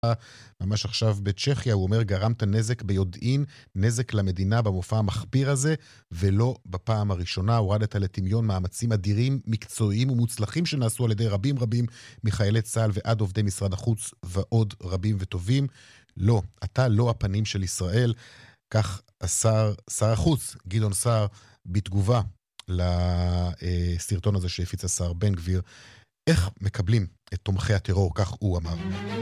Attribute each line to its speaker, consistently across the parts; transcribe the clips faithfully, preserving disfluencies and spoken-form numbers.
Speaker 1: ממש עכשיו בצ'כיה, הוא אומר, גרמת נזק ביודעין, נזק למדינה במופע המחפיר הזה, ולא בפעם הראשונה. הורדת לטמיון מאמצים אדירים, מקצועיים ומוצלחים שנעשו על ידי רבים רבים מחיילי צה"ל ועד עובדי משרד החוץ ועוד רבים וטובים. לא, אתה לא הפנים של ישראל, כך השר, שר החוץ גדעון סער בתגובה לסרטון הזה שהפיץ השר בן גביר. איך מקבלים את תומכי הטרור, כך הוא אמר.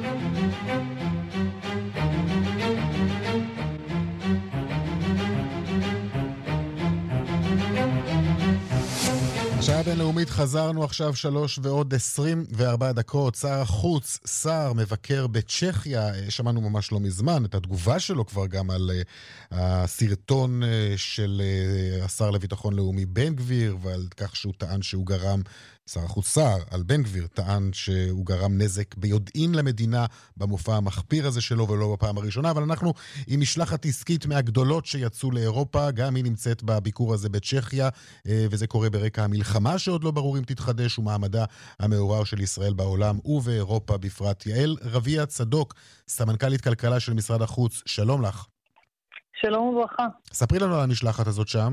Speaker 1: השעה הבינלאומית, חזרנו עכשיו שלוש ועוד עשרים וארבע דקות. שר החוץ, שר מבקר בצ'כיה, שמענו ממש לא מזמן את התגובה שלו כבר גם על uh, הסרטון uh, של uh, השר לביטחון לאומי בן גביר, ועל כך שהוא טען שהוא גרם, שר החוץ סער על בן גביר, טען שהוא גרם נזק ביודעין למדינה במופע המחפיר הזה שלו ולא בפעם הראשונה, אבל אנחנו עם משלחת עסקית מהגדולות שיצאו לאירופה, גם היא נמצאת בביקור הזה בצ'כיה, וזה קורה ברקע המלחמה שעוד לא ברור אם תתחדש, ומעמדה המעורר של ישראל בעולם ובאירופה בפרט. יעל רביע צדוק, סמנכ"לית כלכלה של משרד החוץ, שלום לך.
Speaker 2: שלום וברכה.
Speaker 1: ספרי לנו על המשלחת הזאת שם.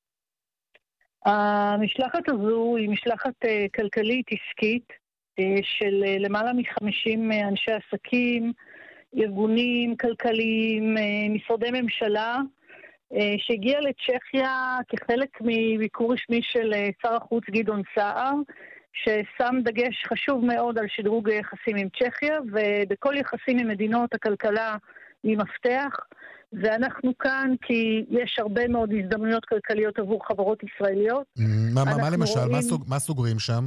Speaker 2: המשלחת הזו היא משלחת כלכלית עסקית של למעלה מ-חמישים אנשי עסקים, ארגונים כלכליים, משרדי ממשלה, שהגיע לצ'כיה כחלק מביקור רשמי של שר החוץ גדעון סער, ששם דגש חשוב מאוד על שדרוג יחסים עם צ'כיה, ובכל יחסים עם מדינות הכלכלה היא מפתח. ואנחנו כאן כי יש הרבה מאוד הזדמנויות כלכליות עבור חברות ישראליות.
Speaker 1: מה, מה למשל? רואים... מה, סוג, מה סוגרים שם?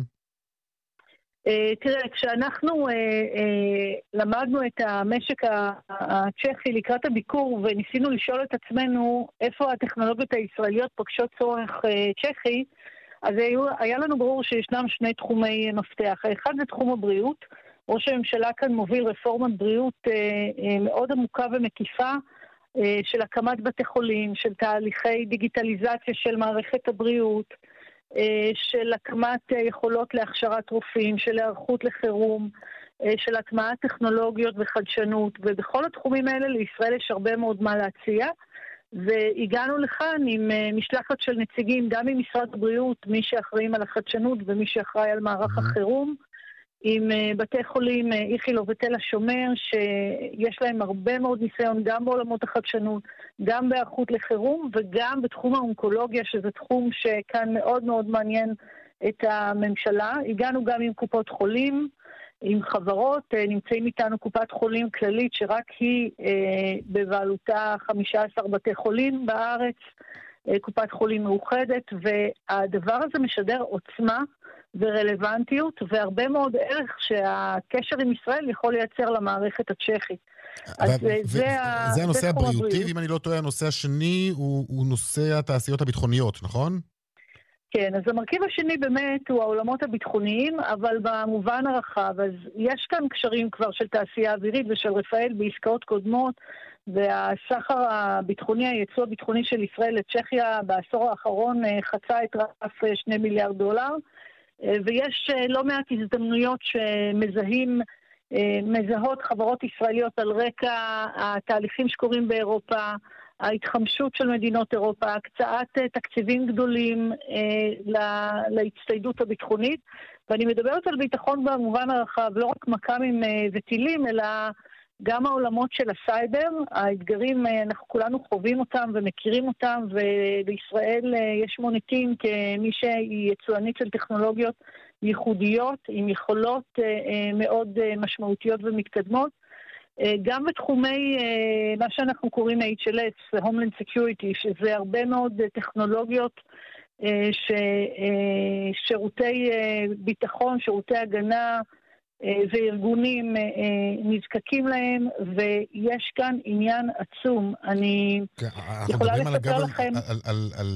Speaker 2: Uh, תראה, כשאנחנו uh, uh, למדנו את המשק הצ'כי לקראת הביקור וניסינו לשאול את עצמנו איפה הטכנולוגיות הישראליות פוגשות צורך uh, צ'כי, אז היה, היה לנו ברור שישנם שני תחומי מפתח. האחד זה תחום הבריאות. ראש הממשלה כאן מוביל רפורמת בריאות uh, uh, מאוד עמוקה ומקיפה, של הקמת בתי חולים, של תהליכי דיגיטליזציה של מערכת הבריאות, של הקמת יכולות להכשרת רופאים, של הערכות לחירום, של הטמעת טכנולוגיות וחדשנות, ובכל התחומים האלה לישראל יש הרבה מאוד מה להציע, והגענו לכאן עם משלחת של נציגים, גם ממשרד הבריאות, מי שאחראים על החדשנות ומי שאחראי על מערך החירום, עם בתי חולים איכילוב ותל השומר, שיש להם הרבה מאוד ניסיון גם בעולמות החדשנות, גם בהיערכות לחירום, וגם בתחום האונקולוגיה, שזה תחום שכאן מאוד מאוד מעניין את הממשלה. הגענו גם עם קופות חולים, עם חברות, נמצאים איתנו קופת חולים כללית, שרק היא בבעלותה חמישה עשר בתי חולים בארץ, קופת חולים מאוחדת, והדבר הזה משדר עוצמה ורלוונטיות, והרבה מאוד ערך שהקשר עם ישראל יכול לייצר למערכת הצ'כית. אז
Speaker 1: זה הנושא הבריאותי, ואם אני לא טועה, הנושא השני הוא נושא התעשיות הביטחוניות, נכון?
Speaker 2: כן, אז המרכיב השני באמת הוא העולמות הביטחוניים, אבל במובן הרחב, אז יש כאן קשרים כבר של תעשייה אווירית ושל רפאל בעסקאות קודמות, והסחר הביטחוני, הייצוא הביטחוני של ישראל לצ'כיה בעשור האחרון חצה את רף שני מיליארד דולר, ויש לא מעט הזדמנויות שמזהים, מזהות חברות ישראליות על רקע התהליכים שקורים באירופה, ההתחמשות של מדינות אירופה, הקצאת תקציבים גדולים להצטיידות הביטחונית, ואני מדברת על ביטחון במובן הרחב, לא רק מקמים וטילים, אלא גם העולמות של הסייבר, האתגרים, אנחנו כולנו חווים אותם ומכירים אותם, ולישראל יש מוניטין כמי שהיא יצואנית של טכנולוגיות ייחודיות, עם יכולות מאוד משמעותיות ומתקדמות, גם בתחומי מה שאנחנו קוראים H L S, Homeland Security, שזה הרבה מאוד טכנולוגיות ששירותי ביטחון, שירותי הגנה וארגונים נזקקים להם, ויש כאן עניין עצום. אני יכולה לספר לכם...
Speaker 1: על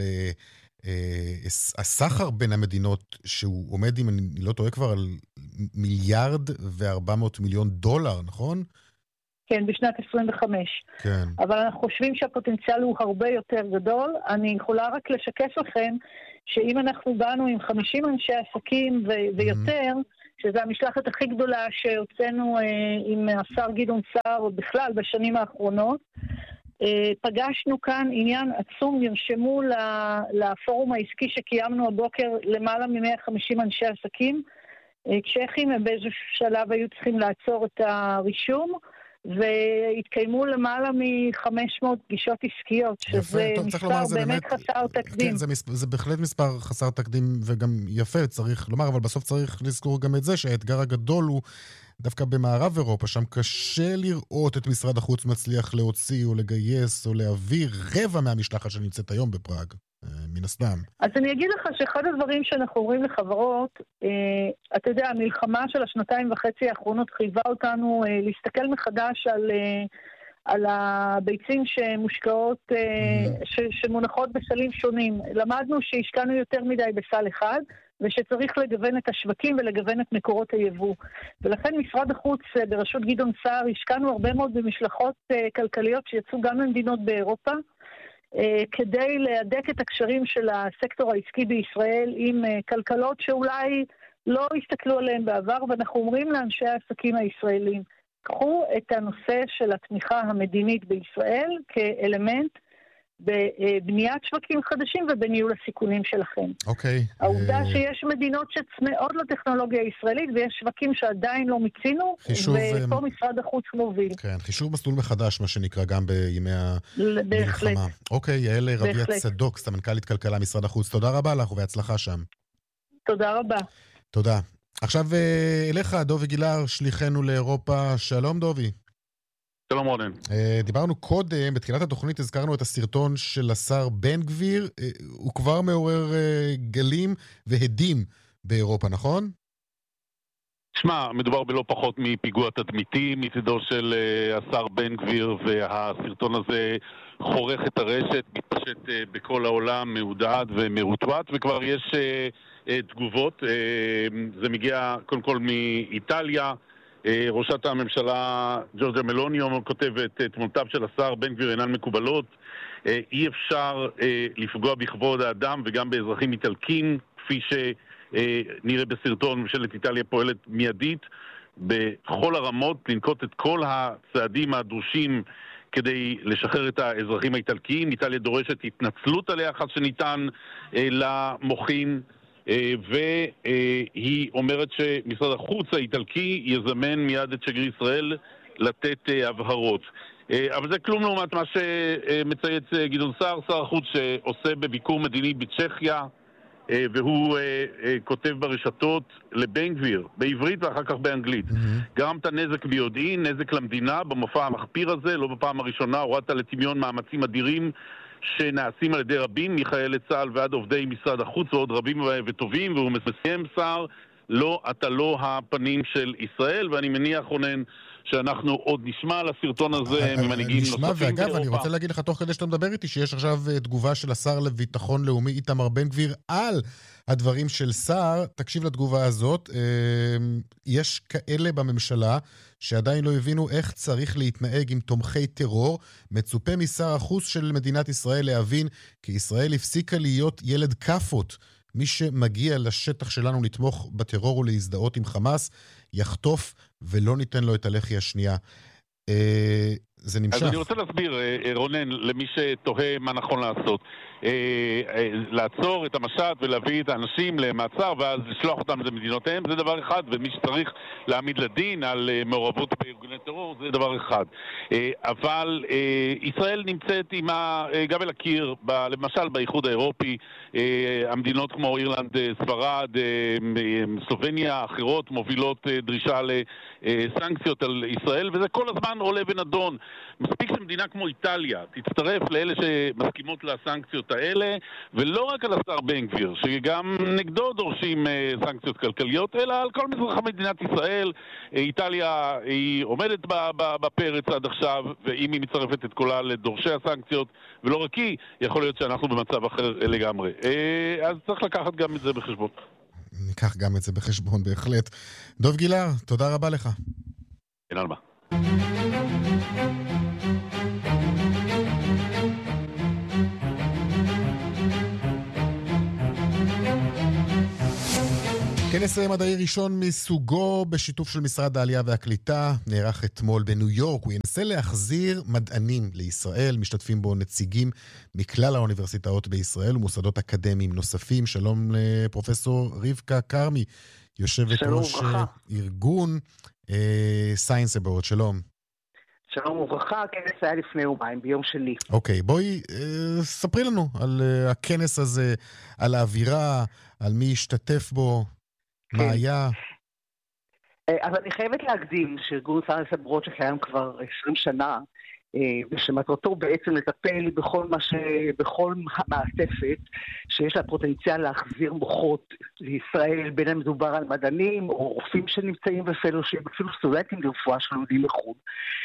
Speaker 1: הסחר בין המדינות, שהוא עומד, אם אני לא טועה, כבר על מיליארד וארבע מאות מיליון דולר, נכון?
Speaker 2: כן, בשנת עשרים וחמש.
Speaker 1: כן.
Speaker 2: אבל אנחנו חושבים שהפוטנציאל הוא הרבה יותר גדול. אני יכולה רק לשקף לכם שאם אנחנו באנו עם חמישים אנשי עסקים ו- ויותר, שזו המשלחת הכי גדולה שהוצאנו עם השר גדעון סער בכלל בשנים האחרונות. פגשנו כאן עניין עצום, נרשמו לפורום העסקי שקיימנו הבוקר למעלה מ-מאה וחמישים אנשי עסקים. צ'כים הם באיזשהו שלב היו צריכים לעצור את הרישום, והתקיימו למעלה מ-חמש מאות פגישות עסקיות, שזה
Speaker 1: טוב,
Speaker 2: מספר
Speaker 1: לומר,
Speaker 2: באמת, באמת חסר תקדים.
Speaker 1: כן, זה, מספר, זה בהחלט מספר חסר תקדים וגם יפה, צריך לומר, אבל בסוף צריך לזכור גם את זה שהאתגר הגדול הוא דווקא במערב אירופה, שם קשה לראות את משרד החוץ מצליח להוציא או לגייס או להעביר רבע מהמשלחת שנמצאת היום בפראג, מן הסתם.
Speaker 2: אז אני אגיד לך שאחד הדברים שאנחנו אומרים לחברות, אה, אתה יודע, המלחמה של השנתיים וחצי האחרונות חייבה אותנו אה, להסתכל מחדש על, אה, על הביצים שמושקעות, אה, mm-hmm. ש, שמונחות בסלים שונים. למדנו שהשקענו יותר מדי בסל אחד, ושצריך לגוון את השווקים ולגוון את מקורות היבוא. ולכן משרד החוץ בראשות גדעון סער השקענו הרבה מאוד במשלחות אה, כלכליות שיצאו גם למדינות באירופה, כדי להדק את הקשרים של הסקטור העסקי בישראל עם כלכלות שאולי לא הסתכלו עליהן בעבר, ואנחנו אומרים לאנשי העסקים הישראלים, קחו את הנושא של התמיכה המדינית בישראל כאלמנט בבניית שווקים חדשים ובניהול הסיכונים שלכם.
Speaker 1: אוקיי.
Speaker 2: העובדה שיש מדינות שצמאות לטכנולוגיה הישראלית ויש שווקים שעדיין לא מיצינו, ופה משרד החוץ מוביל.
Speaker 1: כן, חישוב מסלול מחדש, מה שנקרא גם בימי המלחמה. אוקיי, יעל רביע צדוק, סמנכ"לית כלכלה משרד החוץ, תודה רבה לך ובהצלחה שם.
Speaker 2: תודה רבה.
Speaker 1: תודה. עכשיו אליך, דובי גילר, שליחנו לאירופה. שלום דובי.
Speaker 3: שלום רונן.
Speaker 1: דיברנו קודם, בתחילת התוכנית הזכרנו את הסרטון של השר בן גביר, הוא כבר מעורר גלים והדים באירופה, נכון?
Speaker 3: שמע, מדובר בלא פחות מפיגוע תדמיתי מצדו של השר בן גביר, והסרטון הזה חורך את הרשת, מתפשט בכל העולם, מעודד ומרוטוט, וכבר יש תגובות. זה מגיע קודם כל מאיטליה, ראשת הממשלה ג'ורג'ה מלוני כותבת, תמונותיו של השר בן גביר אינן מקובלות, אי אפשר לפגוע בכבוד האדם וגם באזרחים איטלקים, כפי שנראה בסרטון. ממשלת איטליה פועלת מיידית בכל הרמות לנקוט את כל הצעדים הדרושים כדי לשחרר את האזרחים האיטלקיים. איטליה דורשת התנצלות על היחס שניתן למוחים, והיא אומרת שמשרד החוץ האיטלקי יזמן מיד את שגריר ישראל לתת הבהרות. אבל זה כלום לעומת מה שמצייץ גדעון סער, שר החוץ שעושה בביקור מדיני בצ'כיה, והוא כותב ברשתות לבן גביר, בעברית ואחר כך באנגלית. Mm-hmm. גרמת נזק ביודעין, נזק למדינה, במופע המחפיר הזה, לא בפעם הראשונה, הורדת לטמיון מאמצים אדירים שנעשים על ידי רבים, מחיילי צה"ל ועד עובדי משרד החוץ ועוד רבים וטובים, והוא מסיים סער, לא, אתה לא הפנים של ישראל, ואני מניח רונן שאנחנו עוד נשמע על הסרטון הזה ממנהיגים נוספים באירופה.
Speaker 1: נשמע, ואגב, אני רוצה להגיד לך תוך כדי שאתה מדבר איתי, שיש עכשיו תגובה של השר לביטחון לאומי איתמר בן גביר על הדברים של סער. תקשיב לתגובה הזאת. יש כאלה בממשלה שעדיין לא הבינו איך צריך להתנהג עם תומכי טרור. מצופה משר החוץ של מדינת ישראל להבין כי ישראל הפסיקה להיות ילד קפות. מי שמגיע לשטח שלנו לתמוך בטרור ולהזדהות עם חמאס, יחטוף ולא ניתן לו את הלחי השנייה. זה נמשך.
Speaker 3: אז אני רוצה להסביר, רונן, למי שתוהה מה נכון לעשות. לעצור את המשט ולהביא את האנשים למעצר ואז לשלוח אותם למדינותיהם, זה דבר אחד, ומי שצריך להעמיד לדין על מעורבות בארגוני טרור, זה דבר אחד. אבל ישראל נמצאת עם גם אל הקיר, למשל באיחוד האירופי, המדינות כמו אירלנד, ספרד, סלובניה, אחרות מובילות דרישה לסנקציות על ישראל, וזה כל הזמן עולה ונדון. מספיק שמדינה כמו איטליה תצטרף לאלה שמסכימות לסנקציות האלה, ולא רק על השר בן גביר, שגם נגדו דורשים סנקציות כלכליות, אלא על כל מזרח מדינת ישראל. איטליה היא עומדת בפרץ עד עכשיו, ואם היא מצטרפת את כולה לדורשי הסנקציות, ולא רק היא, יכול להיות שאנחנו במצב אחר לגמרי. אז צריך לקחת גם את זה בחשבון.
Speaker 1: ניקח גם את זה בחשבון, בהחלט. דוב גילר, תודה רבה לך.
Speaker 3: אין על מה.
Speaker 1: כנס מדעי ראשון מסוגו בשיתוף של משרד העלייה והקליטה נערך אתמול בניו יורק. הוא ינסה להחזיר מדענים לישראל. משתתפים בו נציגים מכלל האוניברסיטאות בישראל ומוסדות אקדמיים נוספים. שלום לפרופסור רבקה כרמי, יושבת ראש ארגון Science Abroad. שלום.
Speaker 4: שלום וברכה, הכנס היה לפני יומיים, ביום שני.
Speaker 1: אוקיי, בואי אה, ספרי לנו על אה, הכנס הזה, על האווירה, על מי השתתף בו, כן. מה היה.
Speaker 4: אה, אז אני חייבת להקדים שארגון Science Abroad שקיים כבר עשרים שנה, אה, ושמטרתו בעצם לטפל בכל מה ש... בכל המעטפת שיש לה פוטנציאל להחזיר מוחות לישראל, בין אם מדובר על מדענים או רופאים שנמצאים בפלושיפ, אפילו סטודנטים לרפואה שלומדים לחו"ל.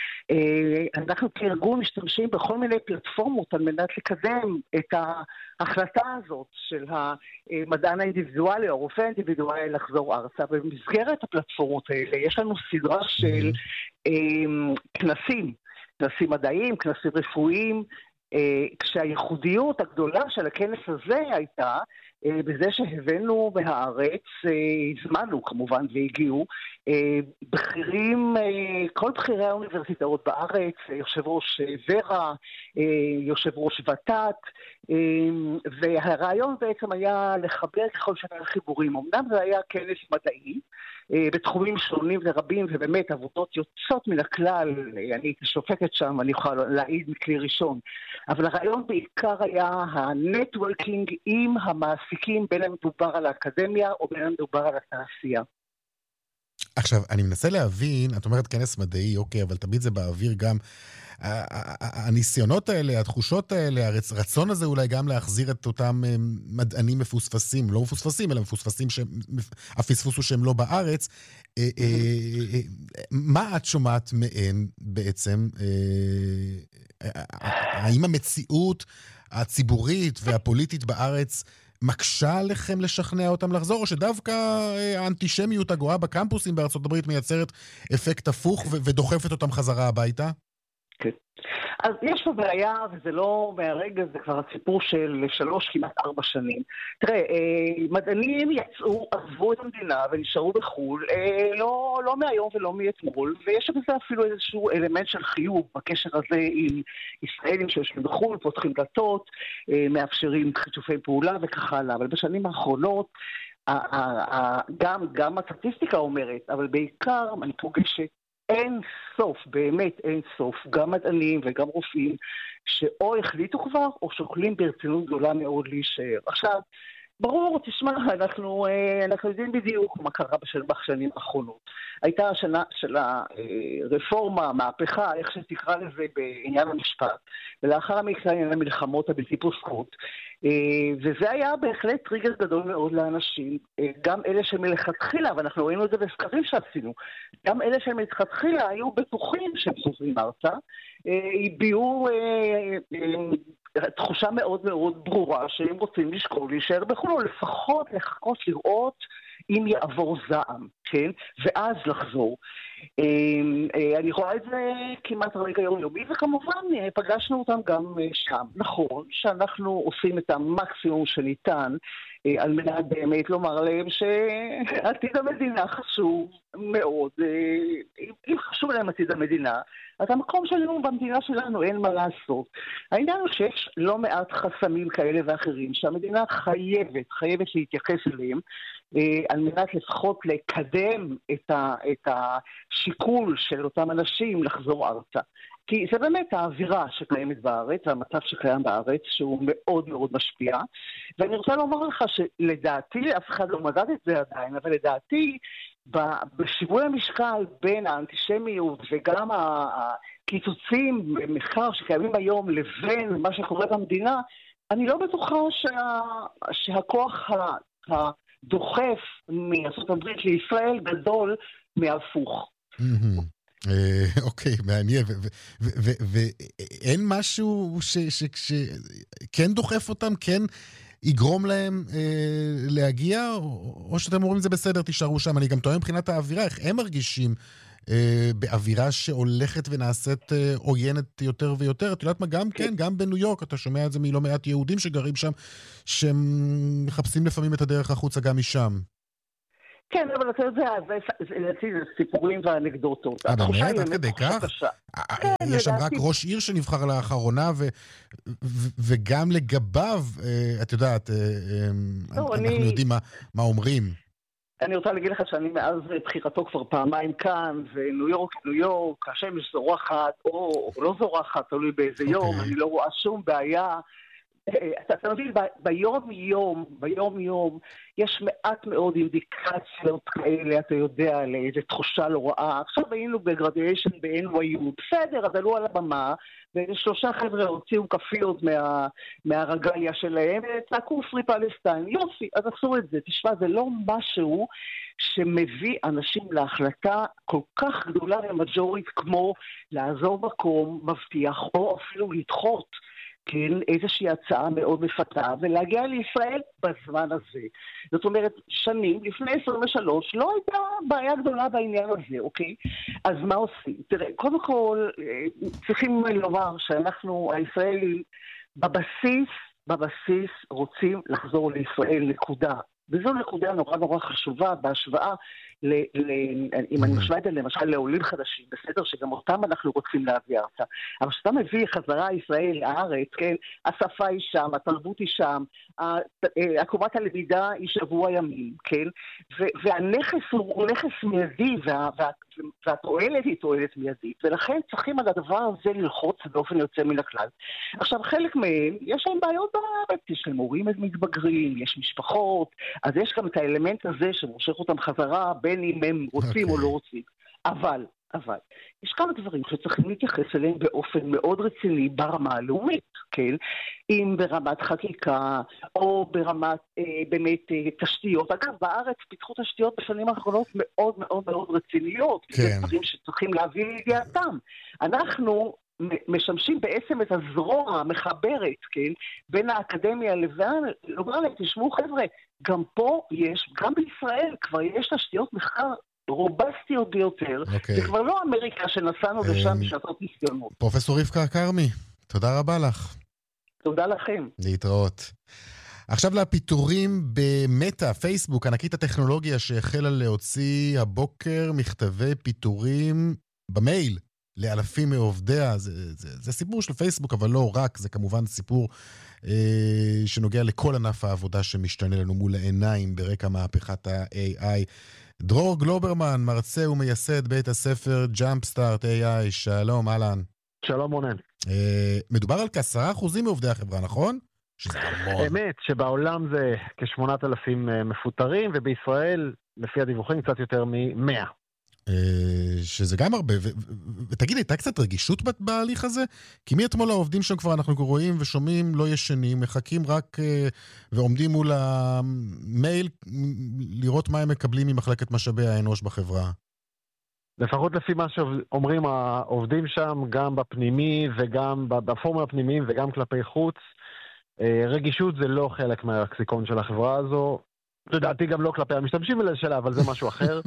Speaker 4: אנחנו כארגון משתמשים בכל מיני פלטפורמות על מנת לקדם את ההחלטה הזאת של המדען האינדיבידואלי או הרופא האינדיבידואלי לחזור ארצה. במסגרת הפלטפורמות האלה יש לנו סדרה של כנסים, כנסים מדעיים, כנסים רפואיים, כשהייחודיות הגדולה של הכנס הזה הייתה בזה שהבאנו מהארץ, הזמנו כמובן והגיעו, בכירים, כל בכירי האוניברסיטאות בארץ, יושב ראש ורה, יושב ראש ות"ת, והרעיון בעצם היה לחבר ככל שהיה חיבורים. אמנם זה היה כנס מדעי, בתחומים שונים ורבים, ובאמת עבודות יוצאות מן הכלל, אני הייתי שופטת שם, אני יכולה להעיד מכלי ראשון, אבל הרעיון בעיקר היה הנטוורקינג עם המעסיקים, בין אם מדובר על האקדמיה או בין אם מדובר על התעשייה.
Speaker 1: עכשיו, אני מנסה להבין, את אומרת כנס מדעי, אוקיי, אבל תמיד זה באוויר גם, הניסיונות האלה, התחושות האלה, הרצון הזה אולי גם להחזיר את אותם מדענים מפוספסים, לא מפוספסים, אלא מפוספסים, הפספוס הוא שהם לא בארץ. מה את שומעת מהן בעצם? האם המציאות הציבורית והפוליטית בארץ מקשה עליכם לשכנע אותם לחזור, או שדווקא האנטישמיות הגואה בקמפוסים בארצות הברית מייצרת אפקט הפוך ודוחפת אותם חזרה הביתה?
Speaker 4: כן. אז יש פה בעיה, וזה לא מהרגע, זה כבר הסיפור של שלוש, כמעט ארבע שנים. תראה, מדענים יצאו, עזבו את המדינה ונשארו בחול, לא, לא מהיום ולא מאתמול, ויש בזה אפילו איזשהו אלמנט של חיוב בקשר הזה עם ישראלים שיושבים בחול, פותחים דלתות, מאפשרים שיתופי פעולה וכך הלאה. אבל בשנים האחרונות, גם, גם הסטטיסטיקה אומרת, אבל בעיקר אני פוגשת אין סוף, באמת אין סוף, גם מדענים וגם רופאים, שאו החליטו כבר, או שוקלים ברצינות גדולה מאוד להישאר. עכשיו, ברור, תשמע, אנחנו, אנחנו יודעים בדיוק מה קרה בשנים האחרונות. הייתה השנה של הרפורמה, מהפכה, איך שתקרא לזה בעניין המשפט, ולאחר המקרה עניין המלחמות הבלתי פוסקות, וזה היה בהחלט טריגר גדול מאוד לאנשים, גם אלה שמלכתחילה, ואנחנו ראינו את זה בסקרים שעשינו, גם אלה שמלכתחילה היו בטוחים שהם חוזרים ארצה, הביעו תחושה מאוד מאוד ברורה שהם רוצים לשקול להישאר בחו"ל, או לפחות לחכות לראות אם יעבור זעם, כן? ואז לחזור. אני רואה את זה כמעט רגע יומיומי, וכמובן פגשנו אותם גם שם. נכון שאנחנו עושים את המקסימום שניתן, על מנת באמת לומר להם שעתיד המדינה חשוב מאוד. אם חשוב להם עתיד המדינה, אז המקום שלנו במדינה שלנו אין מה לעשות. העניין הוא שיש לא מעט חסמים כאלה ואחרים שהמדינה חייבת, חייבת להתייחס אליהם, על מנת לפחות לקדם את, ה, את השיקול של אותם אנשים לחזור ארצה. כי זה באמת האווירה שקיימת בארץ, והמצב שקיים בארץ, שהוא מאוד מאוד משפיע. ואני רוצה לומר לך שלדעתי, אף אחד לא מדד את זה עדיין, אבל לדעתי, בשיווי המשקל בין האנטישמיות וגם הקיצוצים במחקר שקיימים היום לבין מה שקורה במדינה, אני לא בטוחה שה, שהכוח הדוחף מארצות הברית לישראל גדול מהפוך.
Speaker 1: אוקיי, מעניין. ואין משהו שכן דוחף אותם, כן יגרום להם להגיע, או שאתם אומרים זה בסדר, תישארו שם? אני גם טועה מבחינת האווירה, איך הם מרגישים באווירה שהולכת ונעשית עוינת יותר ויותר? את יודעת מה, גם כן, גם בניו יורק, אתה שומע את זה מלא מעט יהודים שגרים שם, שהם מחפשים לפעמים את הדרך החוצה גם משם.
Speaker 4: כן, אבל אתה יודע, זה סיפורים ואנקדוטות.
Speaker 1: אה, באמת? עד כדי כך? יש שם רק ראש עיר שנבחר לאחרונה, וגם לגביו, את יודעת, אנחנו יודעים מה אומרים.
Speaker 4: אני רוצה להגיד לך שאני מאז בחירתו כבר פעמיים כאן, וניו יורק, ניו יורק, השמש זורחת, או לא זורחת, תלוי באיזה יום, אני לא רואה שום בעיה. אתה מבין, ביום יום, ביום יום, יש מעט מאוד אינדיקציות כאלה, אתה יודע, לאיזו תחושה לא רעה. עכשיו היינו בגרדיאשן ב-אן וואי יו, בסדר, אז עלו על הבמה, ושלושה חבר'ה הוציאו כפיות מה, מהרגליה שלהם, וצעקו פרי פלסטיין, יופי, אז עשו את זה. תשמע, זה לא משהו שמביא אנשים להחלטה כל כך גדולה ומג'ורית, כמו לעזור מקום, מבטיח, או אפילו לדחות. כן, איזושהי הצעה מאוד מפתה, ולהגיע לישראל בזמן הזה. זאת אומרת, שנים, לפני עשרים ושלוש, לא הייתה בעיה גדולה בעניין הזה, אוקיי? אז מה עושים? תראה, קודם כל, צריכים לומר שאנחנו, הישראלים, בבסיס, בבסיס רוצים לחזור לישראל, נקודה. וזו נקודה נורא נורא חשובה בהשוואה, ל, ל, אם אני משווה את זה למשל לעולים חדשים, בסדר שגם אותם אנחנו רוצים להביא ארצה. אבל כשאתה מביא חזרה ישראל לארץ, כן, השפה היא שם, התרבות היא שם, עקומת הלמידה היא שבוע ימים, כן, ו- והנכס הוא נכס מיידי, וה- וה- והתועלת היא תועלת מיידית, ולכן צריכים על הדבר הזה ללחוץ באופן יוצא מן הכלל. עכשיו, חלק מהם, יש להם בעיות בארץ, יש להם הורים מתבגרים, יש משפחות, אז יש גם את האלמנט הזה שמושך אותם חזרה, בין אם הם רוצים okay. או לא רוצים. אבל, אבל, יש כמה דברים שצריכים להתייחס אליהם באופן מאוד רציני ברמה הלאומית, כן? אם ברמת חקיקה, או ברמת אה, באמת אה, תשתיות. אגב, בארץ פיתחו תשתיות בשנים האחרונות מאוד מאוד מאוד רציניות. כן. זה דברים שצריכים להביא לידיעתם. אנחנו משמשים בעצם את הזרוע המחברת, כן? בין האקדמיה לבין, לומר להם, תשמעו חבר'ה, גם פה יש, גם בישראל כבר יש תשתיות מחקר רובסטיות ביותר, okay. זה כבר לא אמריקה שנסענו לשם בשעתות ניסיונות.
Speaker 1: פרופסור רבקה כרמי, תודה רבה לך.
Speaker 4: תודה לכם.
Speaker 1: להתראות. עכשיו לפיטורים במטה, פייסבוק, ענקית הטכנולוגיה שהחלה להוציא הבוקר מכתבי פיטורים במייל לאלפים מעובדיה. זה, זה, זה סיפור של פייסבוק, אבל לא רק, זה כמובן סיפור אה, שנוגע לכל ענף העבודה שמשתנה לנו מול העיניים ברקע מהפכת ה-איי איי. דרור גלוברמן, מרצה ומייסד בית הספר Jumpstart איי איי, שלום, אהלן.
Speaker 5: שלום רונן.
Speaker 1: אה, מדובר על כעשרה אחוזים מעובדי החברה, נכון? שזה המון.
Speaker 5: אמת, שבעולם זה כשמונת אלפים מפוטרים, ובישראל, לפי הדיווחים, קצת יותר מ-מאה.
Speaker 1: שזה גם הרבה, ותגיד, הייתה קצת רגישות בהליך הזה? כי מאתמול העובדים שם כבר אנחנו רואים ושומעים לא ישנים, מחכים רק ועומדים מול המייל לראות מה הם מקבלים ממחלקת משאבי האנוש בחברה.
Speaker 5: לפחות לפי מה שאומרים העובדים שם, גם בפנימי וגם בפורום הפנימיים וגם כלפי חוץ, רגישות זה לא חלק מהלקסיקון של החברה הזו, לדעתי גם לא כלפי המשתמשים שלה, אבל זה משהו אחר.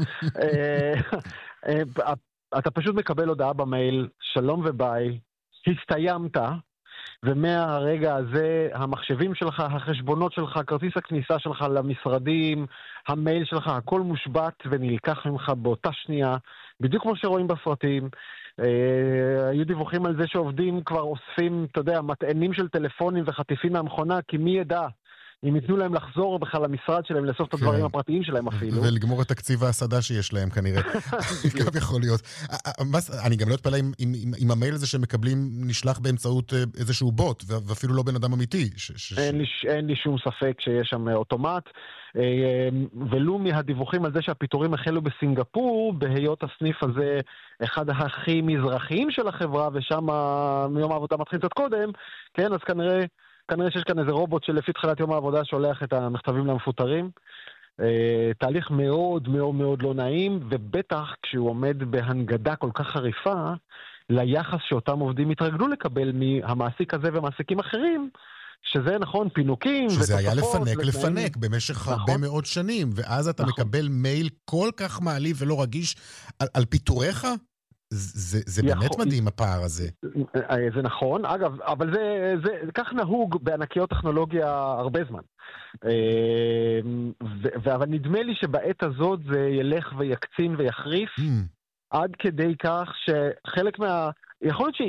Speaker 5: אתה פשוט מקבל הודעה במייל, שלום וביי, הסתיימת, ומהרגע הזה המחשבים שלך, החשבונות שלך, כרטיס הכניסה שלך למשרדים, המייל שלך, הכל מושבת ונלקח ממך באותה שנייה, בדיוק כמו שרואים בסרטים. היו דיווחים על זה שעובדים כבר אוספים, אתה יודע, מטענים של טלפונים וחטיפים מהמכונה, כי מי ידע? אם ייתנו להם לחזור בכלל למשרד שלהם, לאסוף את הדברים הפרטיים שלהם אפילו.
Speaker 1: ולגמור את תקציב ההסעדה שיש להם כנראה. גם יכול להיות. אני גם לא אתפלא אם המייל הזה שמקבלים נשלח באמצעות איזשהו בוט, ואפילו לא בן אדם אמיתי.
Speaker 5: אין לי שום ספק שיש שם אוטומט, ולו מהדיווחים על זה שהפיטורים החלו בסינגפור, בהיות הסניף הזה אחד הכי מזרחיים של החברה, ושם מיום העבודה מתחיל קצת קודם, כן, אז כנראה כנראה שיש כאן איזה רובוט שלפי תחילת יום העבודה שולח את המכתבים למפוטרים. תהליך מאוד מאוד מאוד לא נעים, ובטח כשהוא עומד בהנגדה כל כך חריפה, ליחס שאותם עובדים התרגלו לקבל מהמעסיק הזה ומעסיקים אחרים, שזה נכון, פינוקים ותוספות.
Speaker 1: שזה היה לפנק לפנק במשך הרבה מאוד שנים, ואז אתה מקבל מייל כל כך מעליב ולא רגיש על פיטוריך? זה, זה באמת
Speaker 5: יכול...
Speaker 1: מדהים הפער הזה.
Speaker 5: זה נכון, אגב, אבל זה, זה, כך נהוג בענקיות טכנולוגיה הרבה זמן. ו- אבל נדמה לי שבעת הזאת זה ילך ויקצין ויחריף, mm. עד כדי כך שחלק מה... יכול להיות